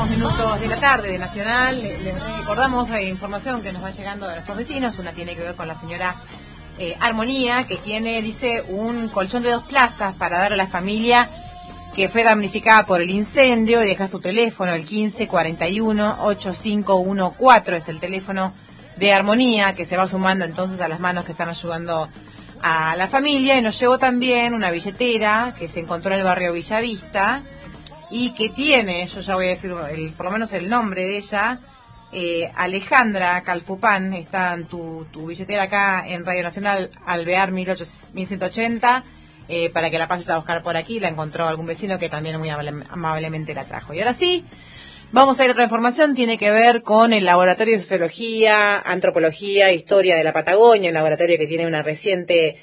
últimos minutos de la tarde de Nacional. Les recordamos información que nos va llegando de nuestros vecinos. Una tiene que ver con la señora Armonía, que tiene, dice, un colchón de 2 plazas para dar a la familia que fue damnificada por el incendio, y deja su teléfono, el 1541-8514, es el teléfono de Armonía, que se va sumando entonces a las manos que están ayudando a la familia. Y nos llegó también una billetera que se encontró en el barrio Villavista y que tiene, yo ya voy a decir por lo menos el nombre de ella, Alejandra Calfupán. Está en tu billetera acá en Radio Nacional, Alvear 1180, para que la pases a buscar por aquí. La encontró algún vecino que también muy amablemente la trajo. Y ahora sí, vamos a ir a otra información. Tiene que ver con el Laboratorio de Sociología, Antropología e Historia de la Patagonia, un laboratorio que tiene un reciente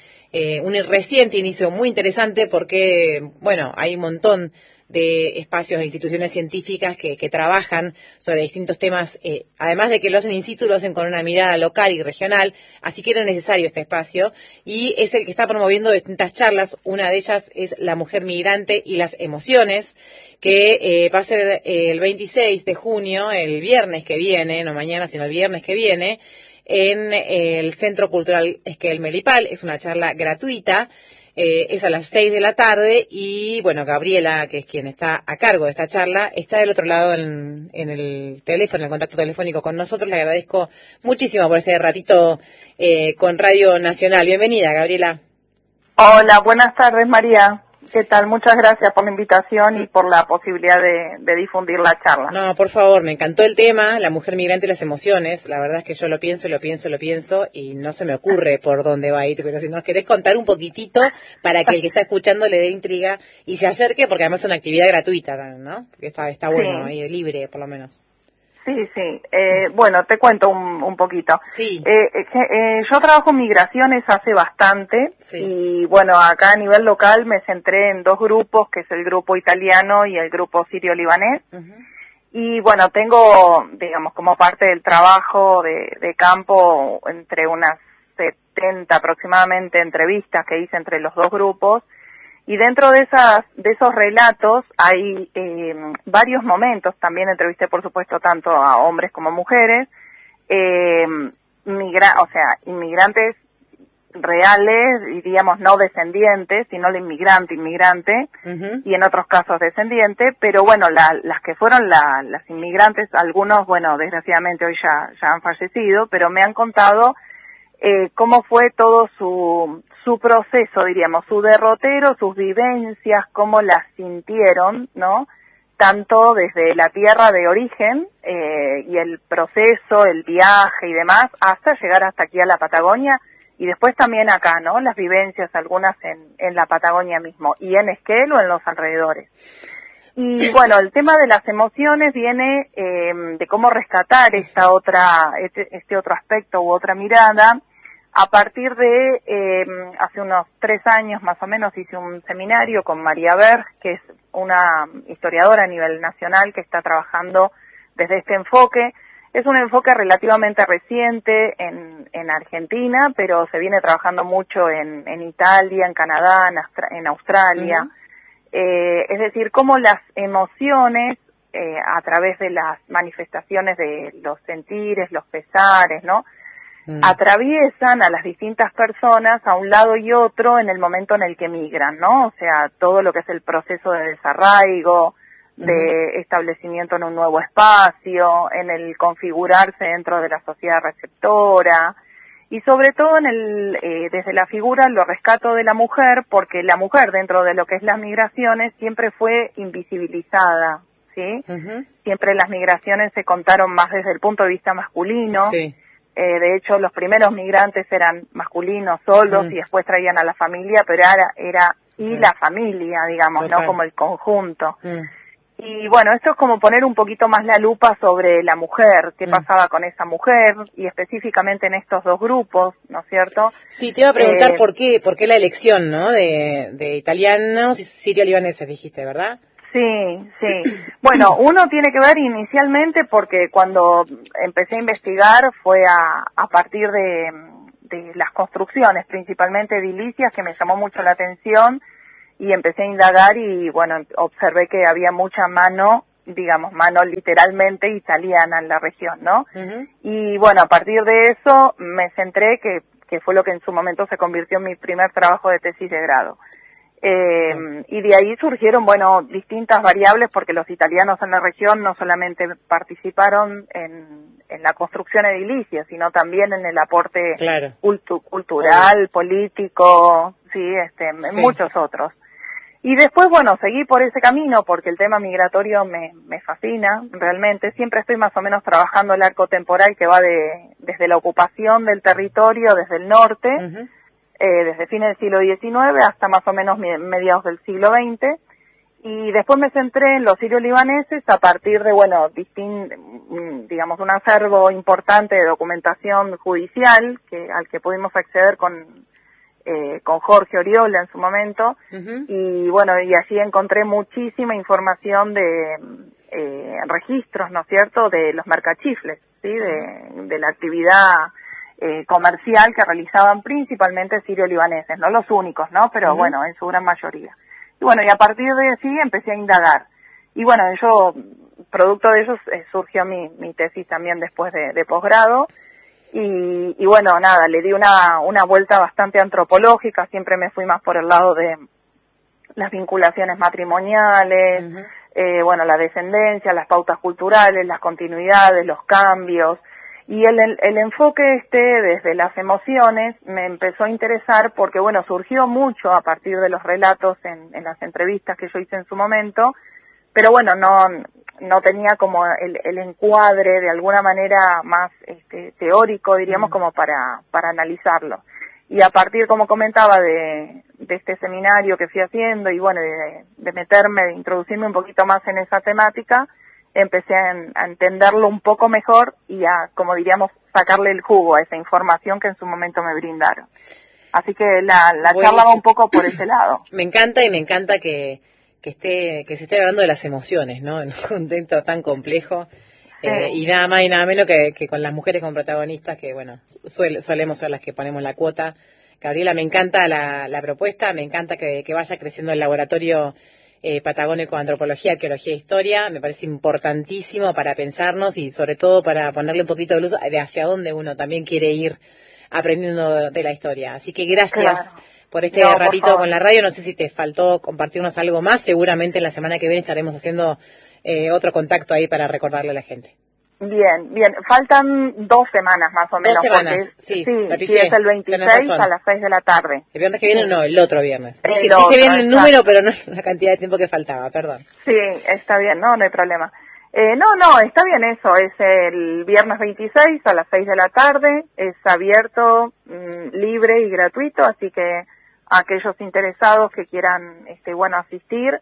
inicio muy interesante, porque, bueno, hay un montón de espacios e instituciones científicas que trabajan sobre distintos temas, además de que lo hacen in situ, lo hacen con una mirada local y regional, así que era necesario este espacio, y es el que está promoviendo distintas charlas. Una de ellas es La mujer migrante y las emociones, que va a ser el 26 de junio, el viernes que viene, no mañana, sino el viernes que viene, en el Centro Cultural Esquel Melipal. Es una charla gratuita. Es a las 6 de la tarde y, bueno, Gabriela, que es quien está a cargo de esta charla, está del otro lado en el teléfono, en el contacto telefónico con nosotros. Le agradezco muchísimo por este ratito con Radio Nacional. Bienvenida, Gabriela. Hola, buenas tardes, María. ¿Qué tal? Muchas gracias por la invitación y por la posibilidad de difundir la charla. No, por favor, me encantó el tema, la mujer migrante y las emociones. La verdad es que yo lo pienso y no se me ocurre por dónde va a ir, pero si nos querés contar un poquitito para que el que está escuchando le dé intriga y se acerque, porque además es una actividad gratuita, ¿no? Porque está bueno, ahí libre por lo menos. Sí. Bueno, te cuento un poquito. Sí. Yo trabajo en migraciones hace bastante, sí. Y bueno, acá a nivel local me centré en 2 grupos, que es el grupo italiano y el grupo sirio-libanés. Uh-huh. Y bueno, tengo, digamos, como parte del trabajo de campo, entre unas 70 aproximadamente entrevistas que hice entre los 2 grupos. Y dentro de esos relatos hay varios momentos. También entrevisté, por supuesto, tanto a hombres como mujeres, inmigrantes reales, diríamos no descendientes, sino el inmigrante, uh-huh. Y en otros casos descendiente. Pero bueno, las que fueron las inmigrantes, algunos, bueno, desgraciadamente hoy ya han fallecido, pero me han contado cómo fue todo su proceso, diríamos, su derrotero, sus vivencias, cómo las sintieron, ¿no? Tanto desde la tierra de origen y el proceso, el viaje y demás, hasta llegar hasta aquí a la Patagonia, y después también acá, ¿no? Las vivencias, algunas en la Patagonia mismo, y en Esquel o en los alrededores. Y bueno, el tema de las emociones viene de cómo rescatar este otro aspecto u otra mirada. A partir de hace unos 3 años más o menos hice un seminario con María Berg, que es una historiadora a nivel nacional que está trabajando desde este enfoque. Es un enfoque relativamente reciente en Argentina, pero se viene trabajando mucho en Italia, en Canadá, en Australia. Uh-huh. Es decir, cómo las emociones, a través de las manifestaciones de los sentires, los pesares, ¿no? Atraviesan a las distintas personas a un lado y otro en el momento en el que migran, ¿no? O sea, todo lo que es el proceso de desarraigo, de establecimiento en un nuevo espacio, en el configurarse dentro de la sociedad receptora, y sobre todo desde la figura lo rescato de la mujer, porque la mujer dentro de lo que es las migraciones siempre fue invisibilizada, ¿sí? Uh-huh. Siempre las migraciones se contaron más desde el punto de vista masculino. Sí. De hecho, los primeros migrantes eran masculinos solos y después traían a la familia, pero era la familia, digamos, total, ¿no? Como el conjunto. Y bueno, esto es como poner un poquito más la lupa sobre la mujer, qué pasaba con esa mujer, y específicamente en estos 2 grupos, ¿no es cierto? Sí, te iba a preguntar por qué la elección, ¿no? De italianos y sirio-libaneses, dijiste, ¿verdad? Sí. Bueno, uno tiene que ver inicialmente porque cuando empecé a investigar fue a partir de las construcciones, principalmente edilicias, que me llamó mucho la atención, y empecé a indagar y, bueno, observé que había mucha mano digamos, mano literalmente italiana en la región, ¿no? Uh-huh. Y bueno, a partir de eso me centré, que fue lo que en su momento se convirtió en mi primer trabajo de tesis de grado. Y de ahí surgieron, bueno, distintas variables, porque los italianos en la región no solamente participaron en la construcción edilicia, sino también en el aporte claro. cultural, político, sí, muchos otros. Y después, bueno, seguí por ese camino porque el tema migratorio me fascina, realmente. Siempre estoy más o menos trabajando el arco temporal que va desde la ocupación del territorio, desde el norte, uh-huh. Desde fines del siglo XIX hasta más o menos mediados del siglo XX. Y después me centré en los sirio-libaneses a partir de, bueno, digamos, un acervo importante de documentación judicial al que pudimos acceder con Jorge Oriola en su momento, uh-huh. y bueno, y allí encontré muchísima información de registros, ¿no es cierto?, de los mercachifles, ¿sí?, de la actividad comercial que realizaban principalmente sirio-libaneses, no los únicos, ¿no?, pero uh-huh. bueno, en su gran mayoría. Y bueno, y a partir de allí empecé a indagar. Y bueno, producto de ello surgió mi tesis también después de posgrado. Y bueno, nada, le di una vuelta bastante antropológica, siempre me fui más por el lado de las vinculaciones matrimoniales, uh-huh. Bueno, la descendencia, las pautas culturales, las continuidades, los cambios, y el enfoque desde las emociones me empezó a interesar porque, bueno, surgió mucho a partir de los relatos en las entrevistas que yo hice en su momento, pero bueno, no tenía como el encuadre de alguna manera más teórico, diríamos, como para analizarlo. Y a partir, como comentaba, de este seminario que fui haciendo y bueno, de meterme, de introducirme un poquito más en esa temática, empecé a entenderlo un poco mejor y a, como diríamos, sacarle el jugo a esa información que en su momento me brindaron. Así que la charla va un poco por ese lado. Me encanta que se esté hablando de las emociones, ¿no? En un contexto tan complejo, sí. Y nada más y nada menos que con las mujeres como protagonistas, que bueno, solemos ser las que ponemos la cuota. Gabriela, me encanta la propuesta, me encanta que vaya creciendo el laboratorio patagónico de antropología, arqueología e historia, me parece importantísimo para pensarnos y sobre todo para ponerle un poquito de luz de hacia dónde uno también quiere ir aprendiendo de la historia. Así que gracias. Claro. Por este ratito con la radio. No sé si te faltó compartirnos algo más. Seguramente la semana que viene estaremos haciendo otro contacto ahí para recordarle a la gente. Bien. Faltan 2 semanas más o menos. 2 semanas, sí. Sí, es el 26 a las 6 de la tarde. El viernes que viene, no, el otro viernes. Dije bien el número, pero no la cantidad de tiempo que faltaba, perdón. Sí, está bien, no hay problema. No, está bien eso, es el viernes 26 a las 6 de la tarde, es abierto, libre y gratuito, así que aquellos interesados que quieran, asistir,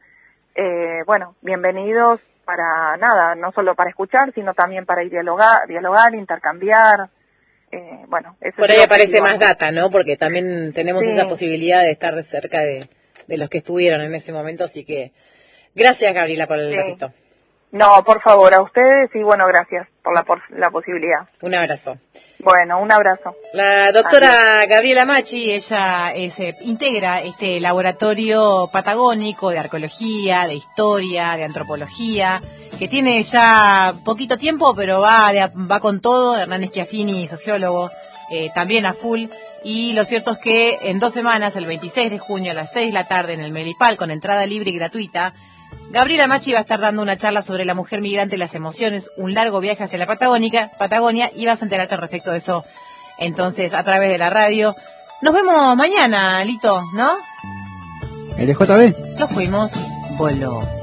bienvenidos para nada, no solo para escuchar, sino también para ir dialogar, intercambiar, por ahí aparece más data, ¿no? Porque también tenemos esa posibilidad de estar cerca de los que estuvieron en ese momento, así que gracias, Gabriela, por el ratito. No, por favor, a ustedes y bueno, gracias por la posibilidad. Un abrazo. Bueno, un abrazo. La doctora Gabriela Machi, ella integra este laboratorio patagónico de arqueología, de historia, de antropología, que tiene ya poquito tiempo, pero va con todo. Hernán Schiaffini, sociólogo, también a full. Y lo cierto es que en 2 semanas, el 26 de junio a las 6 de la tarde en el Melipal, con entrada libre y gratuita, Gabriela Machi va a estar dando una charla sobre la mujer migrante y las emociones, un largo viaje hacia la Patagonia, y vas a enterarte al respecto de eso, entonces, a través de la radio. Nos vemos mañana, Lito, ¿no? LJB. Los fuimos, voló.